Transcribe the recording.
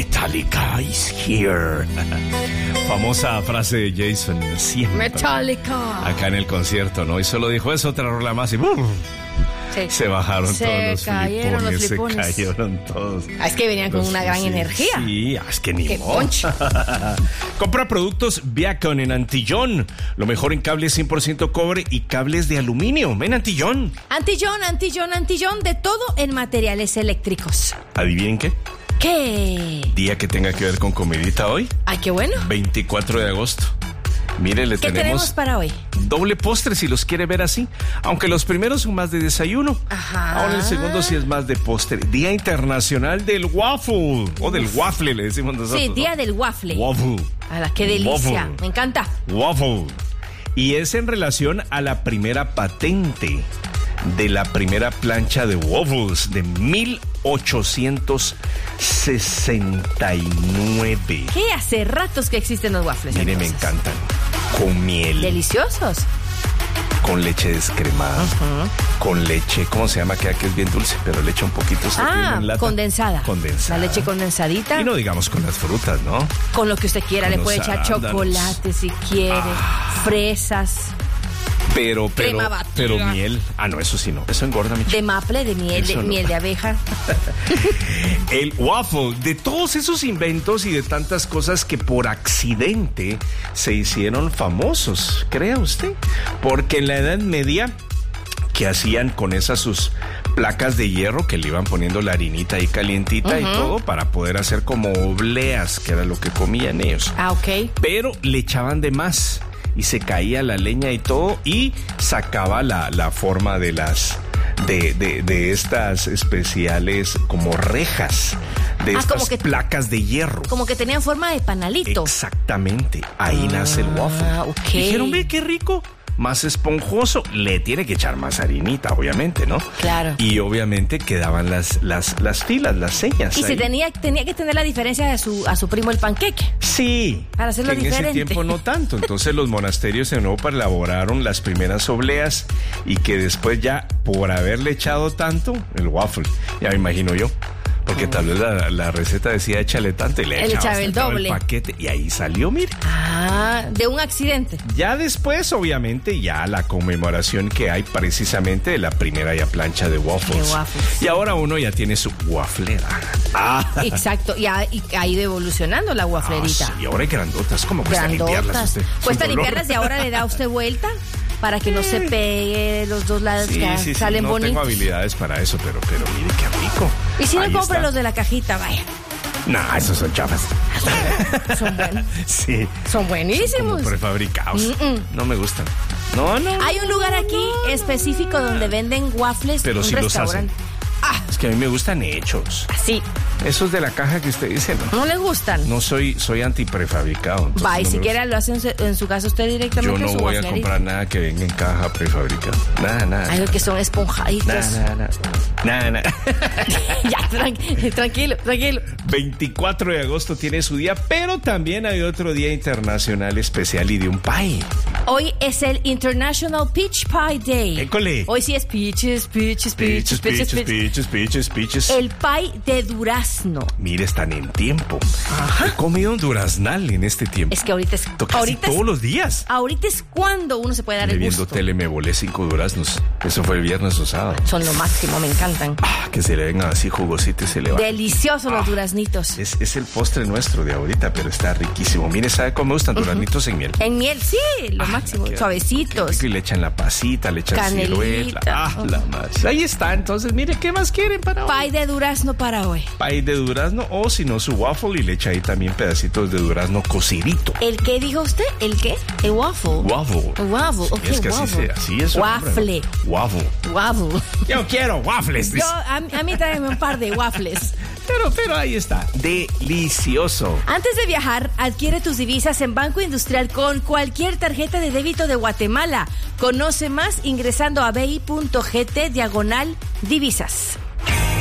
Metallica is here. Famosa frase de Jason, siempre. Metallica. Acá en el concierto, ¿no? Y solo dijo, es otra rola más y ¡bum! Sí. Se bajaron todos cayeron los los flipones. Se cayeron todos. Es que venían con una gran energía. Sí, es que ni ¡Qué modo. ponche! Compra productos Viacom en Antillón. Lo mejor en cables 100% cobre y cables de aluminio. Ven, Antillón. Antillón, de todo en materiales eléctricos. ¿Adivinen qué? ¿Qué? Día que tenga que ver con comidita hoy. Ay, qué bueno. 24 de agosto. Mire, le ¿Qué tenemos para hoy? Doble postre si los quiere ver así. Aunque los primeros son más de desayuno. Ajá. Ahora el segundo sí es más de postre. Día Internacional del Waffle. O del waffle, le decimos nosotros. Sí, Día del Waffle. Waffle. ¡Hala, qué delicia! Waffle. Me encanta. Waffle. Y es en relación a la primera patente de la primera plancha de waffles de 1869. ¿Qué? Hace ratos que existen los waffles. Mire, me entonces. encantan. Con miel. Deliciosos. Con leche descremada. Con leche, ¿cómo se llama? Que es bien dulce, pero le echa un poquito. Condensada. Condensada. La leche condensadita. Y no digamos con las frutas, ¿no? Con lo que usted quiera. Con Le los puede echar arándanos. chocolate si quiere. Fresas. Pero Crema batida. miel. Ah, no, eso sí no. Eso engorda, Michi. De maple, de miel, Eso no. miel de abeja. El waffle, de todos esos inventos y de tantas cosas que por accidente se hicieron famosos, ¿crea usted? Porque en la Edad Media, ¿qué hacían con esas sus placas de hierro que le iban poniendo la harinita ahí calientita y todo para poder hacer como obleas, que era lo que comían ellos? Ah, ok. Pero le echaban de más y se caía la leña y todo y sacaba la forma de las de estas especiales como rejas de estas como que placas de hierro. Como que tenían forma de panalito. Exactamente, ahí nace el waffle. Ok. Dijeron, ve qué rico, más esponjoso, le tiene que echar más harinita, obviamente, ¿no? Claro. Y obviamente quedaban las filas, las señas. Y se ahí. tenía que tener la diferencia a su primo el panqueque. Sí, Para hacerlo que en diferente. ese tiempo no tanto. Entonces los monasterios en Europa elaboraron las primeras obleas y que después ya por haberle echado tanto, el waffle, ya me imagino yo. Porque tal vez la receta decía échale tanto y le echaba el doble. el paquete y ahí salió, mire. De un accidente. Ya después, obviamente, ya la conmemoración que hay precisamente de la primera ya plancha de waffles. De waffles. Y ahora uno ya tiene su wafflera. Exacto. Y ha ido evolucionando la wafflerita. Sí, y ahora hay grandotas. ¿Cómo cuesta limpiarlas Grandotas. usted? Cuesta Sin dolor. limpiarlas y ahora le da usted vuelta para que no se pegue los dos lados que salen no bonitos. tengo habilidades para eso, pero mire qué rico. Y si no, Ahí compre está. los de la cajita, vaya. Nah, esos son chafas. Son buenos. Sí. Son buenísimos. Como prefabricados. No me gustan. No. Hay un lugar aquí específico donde venden waffles. Pero un sí los restaurante. Es que a mí me gustan hechos. Sí. Esos de la caja que usted dice, ¿no? ¿No le gustan? No soy antiprefabricado. entonces Va, y no me siquiera lo hace en su casa usted directamente. Yo no en su voy a wafflerita. comprar nada que venga en caja prefabricado. Nada. Hay los que son esponjaditos. Nada. Ya, tranquilo. 24 de agosto tiene su día, pero también hay otro día internacional especial y de un pie. Hoy es el International Peach Pie Day. École. Hoy sí es peaches. Peaches. El pie de durazno. Mire, están en tiempo. He comido un duraznal en este tiempo. Es que ahorita es... Casi todos los días. Ahorita es cuando uno se puede dar el Viendo gusto. tele me volé 5 duraznos. Eso fue el viernes o sábado. Son lo máximo, me encantan. Que se le vengan así jugositos y se le va. Deliciosos los duraznitos. Es el postre nuestro de ahorita, pero está riquísimo. Mire, ¿sabe cómo me gustan? Duraznitos en miel. En miel, sí, lo máximo. Qué Suavecitos. rico, y le echan la pasita, le echan Canelita. ciruela. La madre. Ahí está, entonces, mire, ¿qué más quieren para hoy? Pie de durazno para hoy. Pie de durazno o si no su waffle y le echa ahí también pedacitos de durazno cocidito. ¿El qué dijo usted? ¿El qué? El waffle. Waffle. Waffle, ok, Es que waffle. así es. Waffle. Waffle. Waffle. Yo quiero waffles. A mí tráeme un par de waffles. Pero ahí está. Delicioso. Antes de viajar, adquiere tus divisas en Banco Industrial con cualquier tarjeta de débito de Guatemala. Conoce más ingresando a bi.gt/divisas.